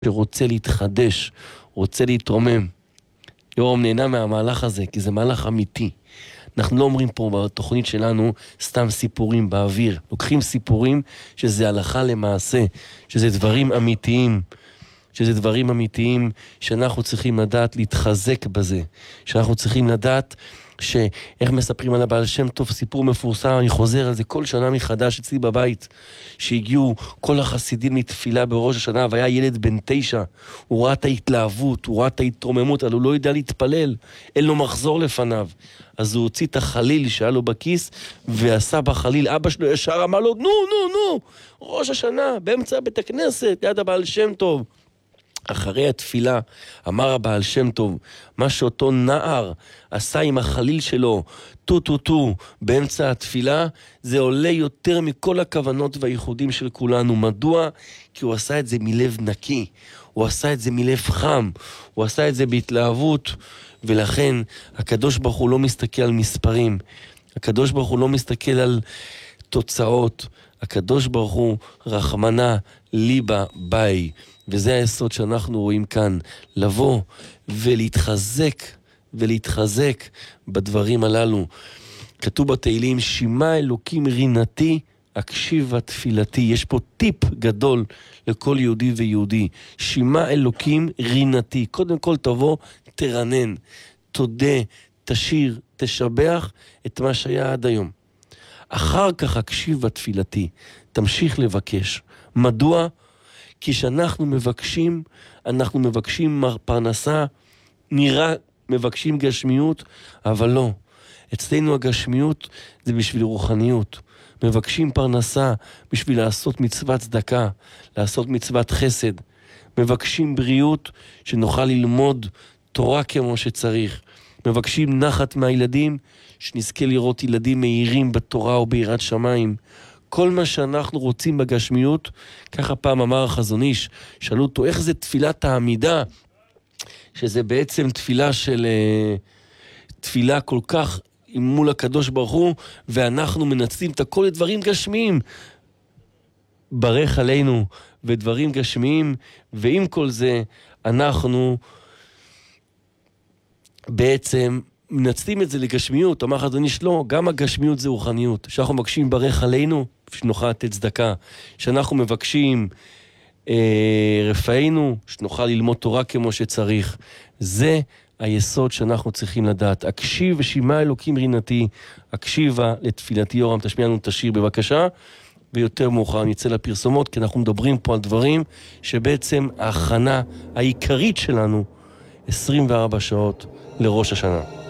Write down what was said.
שרוצה להתחדש, רוצה להתרומם. יורם נהנה מהמהלך הזה, כי זה מהלך אמיתי. אנחנו לא אומרים פה בתוכנית שלנו סתם סיפורים באוויר. לוקחים סיפורים שזה הלכה למעשה, שזה דברים אמיתיים. שזה דברים אמיתיים שאנחנו צריכים לדעת להתחזק בזה. שאנחנו צריכים לדעת שאיך מספרים על הבעל שם טוב, סיפור מפורסם, אני חוזר על זה כל שנה מחדש אצלי בבית, שהגיעו כל החסידים לתפילה בראש השנה, והיה ילד בן 9, הוא ראה את ההתלהבות, הוא ראה את ההתרוממות, אבל הוא לא ידע להתפלל, אין לו מחזור לפניו. אז הוא הוציא את החליל שהיה לו בכיס, ועשה בחליל, אבא שלו ישר אמר לו, נו, ראש השנה, באמצע בית הכנסת, ליד הבעל שם טוב. אחרי התפילה אמר הבעל שם טוב, מה שאותו נער עשה עם החליל שלו, טו באמצע התפילה, זה עולה יותר מכל הכוונות והייחודים של כולנו. מדוע? כי הוא עשה את זה מלב נקי, הוא עשה את זה מלב חם, הוא עשה את זה בהתלהבות, ולכן הקדוש ברוך הוא לא מסתכל על מספרים, הקדוש ברוך הוא לא מסתכל על תוצאות, הקדוש ברוך הוא רחמנה ליבה ביי. וזה היסוד שאנחנו רואים כאן, לבוא ולהתחזק בדברים הללו. כתוב בתהילים, שימה אלוקים רינתי, הקשיבה תפילתי. יש פה טיפ גדול לכל יהודי ויהודי. שימה אלוקים רינתי. קודם כל תבוא, תרנן, תודה, תשיר, תשבח את מה שהיה עד היום. אחר כך הקשיבה תפילתי. תמשיך לבקש. מדוע? כי שאנחנו מבקשים פרנסה, נראה מבקשים גשמיות, אבל לא. אצלנו הגשמיות זה בשביל רוחניות. מבקשים פרנסה בשביל לעשות מצוות צדקה, לעשות מצוות חסד. מבקשים בריאות שנוכל ללמוד תורה כמו שצריך. מבקשים נחת מהילדים, שנזכה לראות ילדים מהירים בתורה או ביראת שמיים. כל מה שאנחנו רוצים בגשמיות, ככה פעם אמר החזון איש, שאלו אותו איך זה תפילת העמידה, שזה בעצם תפילה כל כך מול הקדוש ברוך הוא, ואנחנו מנצלים את הכל לדברים גשמיים. ברך עלינו ודברים גשמיים, ועם כל זה אנחנו בעצם מנצלים את זה לגשמיות. אמר החזון איש לא, גם הגשמיות זה רוחניות. שאנחנו מבקשים ברך עלינו, שנוכל לתת צדקה. שאנחנו מבקשים רפאינו, שנוכל ללמוד תורה כמו שצריך. זה היסוד שאנחנו צריכים לדעת. הקשיב ושימה אלוקים רינתי, הקשיבה לתפילתי. יורם, תשמיע לנו את השיר בבקשה, ויותר מאוחר נצא לפרסומות, כי אנחנו מדברים פה על דברים שבעצם ההכנה העיקרית שלנו 24 שעות לראש השנה.